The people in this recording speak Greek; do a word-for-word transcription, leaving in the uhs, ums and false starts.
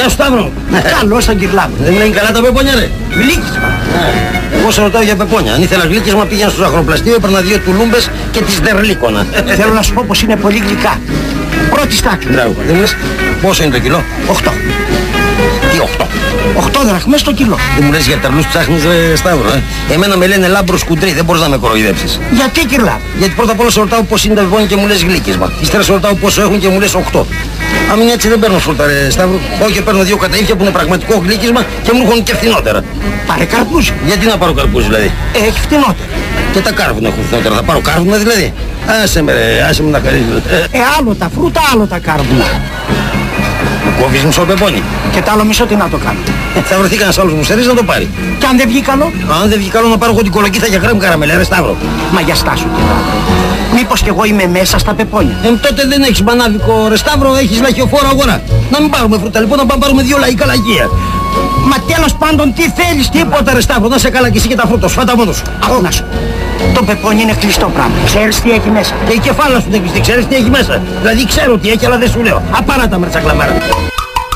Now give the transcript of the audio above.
Γεια σου Σταύρο. Καλώς τον Κυρλάβο. Δεν είναι καλά τα πεπόνια ρε. Γλύκισμα. Εγώ σε ρωτάω για πεπόνια. Αν ήθελα γλύκισμα πήγαινα στο ζαχαροπλαστείο, έπαιρνα δύο τουλούμπες και τις δερλίκωνα. Θέλω να σου πω πως είναι πολύ γλυκά. Πρώτη τάξη. Μπράβο. Δεν μου λες πόσο είναι το κιλό? Οχτώ. Τι οχτώ? Οχτώ δραχμές το κιλό. Δεν μου λες για τερλούς ψάχνεις ρε Σταύρο, ε. Εμένα με λένε λάμπρο σκουντρί, δεν μπορείς να με κοροϊδέψεις. Γιατί Κυρλάβο? Γιατί πρώτα απ' όλα σε ρωτάω πώς είναι τα πεπόνια και μου λες γλύκισμα. Ύστερα σε ρωτάω πόσο έχουν και μου λες οχτώ. Αν είναι έτσι δεν παίρνω σούρτα ρε Σταύρο. Όχι, παίρνω δύο καταήφια που είναι πραγματικό γλύκισμα και μου έχουν και φθηνότερα. Πάρε καρπούζι. Γιατί να πάρω καρπούζι δηλαδή? Έχει φθηνότερα. Και τα κάρβουνα έχουν φθηνότερα. Θα πάρω κάρβουνα δηλαδή? Άσε με ρε, άσε με να χαρίζω. Ε, άλλο τα φρούτα, άλλο τα κάρβουνα. Κόβεις μισό πεπόνι. Και τ' άλλο μισό τι να το κάνω? Ε, θα βρεθεί κανένας άλλος μου στερείς να το πάρει. Και αν δεν βγει καλό? Αν δεν βγει καλό να πάρω εγώ την κολοκύθα για κρέμ καραμελέ ρε Σταύρο. Μα για στάσου Κυρλάβο. Μήπως κι εγώ είμαι μέσα στα πεπόνια? Ε, τότε δεν έχεις μπανάβικο ρε Σταύρο, έχεις λαχιοφόρο αγορά. Να μην πάρουμε φρούτα λοιπόν, να πάμε πάρουμε δύο λαϊκά λαγεία. Μα τέλος πάντων τι θέλεις? Τίποτα ρε Σταύρο, να σε καλά κι εσύ και τα φρούτα σου, φάτα μόνος σου. Άκου να σου. Το πεπόνι είναι κλειστό πράγμα. Ξέρεις τι έχει μέσα? Και η κεφάλα σου δεν κλειστή, ξέρεις τι έχει μέσα. Δηλαδή ξέρω τι έχει αλλά δεν σου λέω. Απάρατα με τσακλαμάρα.